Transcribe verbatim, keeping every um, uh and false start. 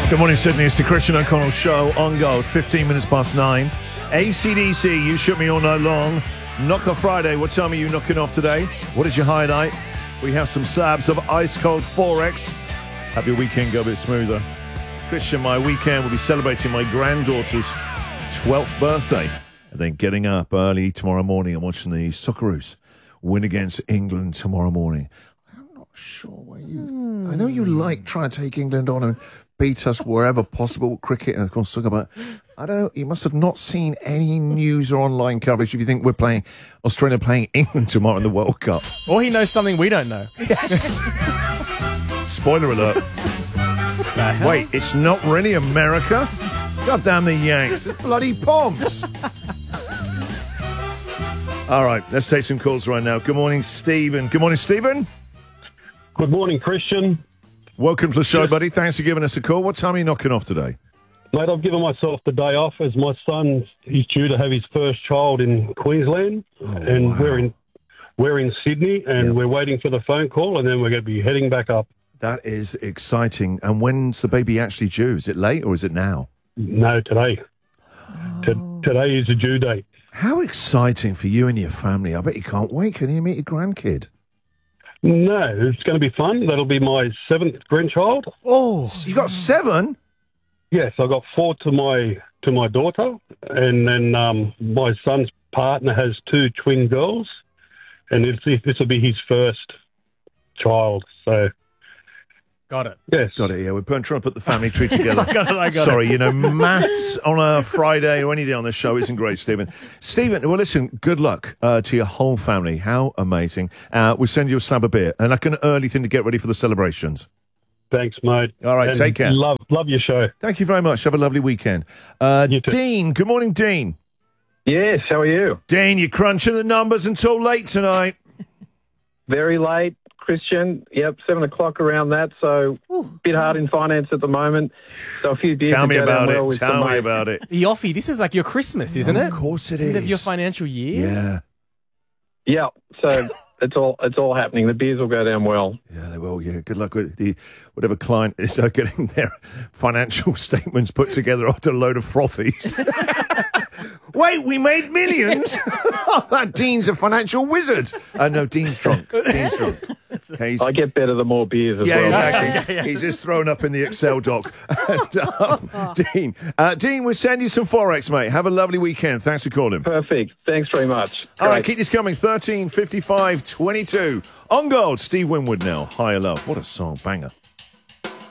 Good morning, Sydney. It's the Christian O'Connell Show on Gold, fifteen minutes past nine. A C D C, You Shook Me All Night Long. Knock Off Friday. What time are you knocking off today? What is your highlight? We have some slabs of ice-cold Forex. Have your weekend go a bit smoother. Christian, my weekend will be celebrating my granddaughter's twelfth birthday. And then getting up early tomorrow morning and watching the Socceroos win against England tomorrow morning. I'm not sure where you... Mm. I know you like trying to take England on and beat us wherever possible, cricket and of course soccer, but I don't know, you must have not seen any news or online coverage if you think we're playing Australia playing England tomorrow in the World Cup. Or he knows something we don't know. Yes. Spoiler alert. Wait, it's not really America? God damn the Yanks. It's bloody Poms. All right, let's take some calls right now. Good morning, Stephen. Good morning, Stephen. Good morning, Christian. Welcome to the show, buddy. Thanks for giving us a call. What time are you knocking off today? Mate, I've given myself the day off as my son is due to have his first child in Queensland. Oh, and wow. we're in we're in Sydney, and Yep. we're waiting for the phone call, and then we're going to be heading back up. That is exciting. And when's the baby actually due? Is it late or is it now? No, today. Oh. T- today is the due date. How exciting for you and your family. I bet you can't wait. Can you meet your grandkid? No, it's going to be fun. That'll be my seventh grandchild. Oh, you got seven? Yes, I got four to my to my daughter, and then um, my son's partner has two twin girls, and this this will be his first child. So, Got it. yes, Got it, yeah. We're trying to put the family tree together. I got it, I got Sorry, it. you know, maths on a Friday or any day on this show isn't great, Stephen. Stephen, well, listen, good luck uh, to your whole family. How amazing. Uh, we'll send you a slab of beer and like an early thing to get ready for the celebrations. thanks, mate. All right, And take care. Love love your show. Thank you very much. Have a lovely weekend. Uh, You too. Dean, good morning, Dean. Yes, how are you? Dean, you're crunching the numbers until late tonight. Very late, Christian. Yep, seven o'clock around that. So a bit hard in finance at the moment. So a few beers. Tell to me go down about well it. with Tell the me mate. about it. Yoffie, this is like your Christmas, isn't it? Of course it End is. of your financial year. Yeah. Yeah, so it's all it's all happening. The beers will go down well. Yeah, they will. Yeah, good luck with the whatever client is uh, getting their financial statements put together after a load of frothies. Wait, we made millions. That Dean's a financial wizard. Uh, no, Dean's drunk. Dean's drunk. Okay, he's- I get better the more beers as yeah, well. exactly. He's just thrown up in the Excel doc. And, um, Dean, uh, Dean, we'll send you some Forex, mate. Have a lovely weekend. Thanks for calling. Perfect. Thanks very much. All right, Great. keep this coming. thirteen fifty-five twenty-two. On Gold, Steve Winwood now. Higher Love. What a song. Banger.